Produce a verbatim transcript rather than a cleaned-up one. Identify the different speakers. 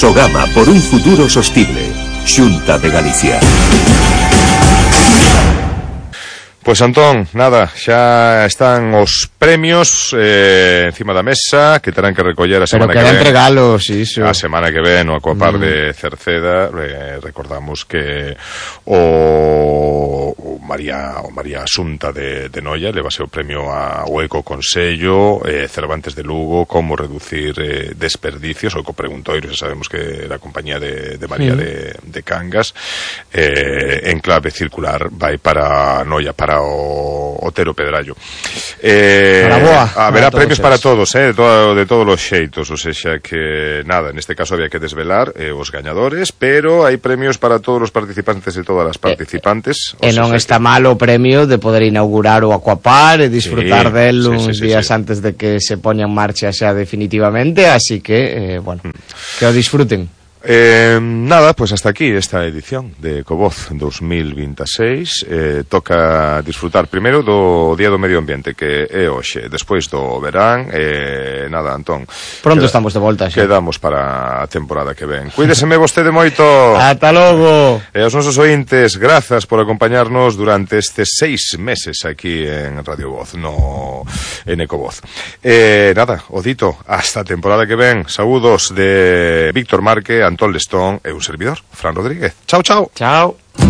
Speaker 1: Sogama por un futuro sostible. Xunta de Galicia.
Speaker 2: Pois Antón, nada, xa están os premios eh, encima da mesa que terán que recoller a semana
Speaker 3: Pero
Speaker 2: que ven.
Speaker 3: Pero quedan regalos, iso.
Speaker 2: A semana que ven o Aquapar mm. de Cerceda, eh, recordamos que o, o María o María Asunta de, de Noia levase o premio a o Eco Consello, eh, Cervantes de Lugo, como reducir eh, desperdicios, o Eco Preguntoiro, xa sabemos que la compañía de, de María mm. de, de Cangas, eh, en clave circular vai para Noia, para o Otero Pedrallo. Eh,
Speaker 3: para boa,
Speaker 2: haberá
Speaker 3: para
Speaker 2: premios para todos, eh, de, todo, de todos os xeitos, o sea que nada, neste caso había que desvelar eh, os gañadores, pero hai premios para todos os participantes e todas as participantes.
Speaker 3: E, e non está que... mal o premio de poder inaugurar o Aquapar e disfrutar sí, del sí, uns sí, sí, días sí. antes de que se poña en marcha xa definitivamente, así que, eh, bueno, mm. que o disfruten.
Speaker 2: Eh, nada, pues hasta aquí esta edición de Ecovoz dos mil veintiséis. eh, Toca disfrutar primeiro do Día do Medio Ambiente, que é hoxe, despois do verán. eh, Nada, Antón,
Speaker 3: pronto queda, estamos de volta xa.
Speaker 2: Quedamos para a temporada que ven. Cuídeseme vostede moito.
Speaker 3: Ata logo.
Speaker 2: E aos nosos ointes, grazas por acompañarnos durante estes seis meses aquí en Radio Voz, no en Ecovoz. eh, Nada, o dito, hasta a temporada que ven. Saúdos de Víctor Marque, Antón Lestón e un servidor, Fran Rodríguez. Chao, chao.
Speaker 3: Chao.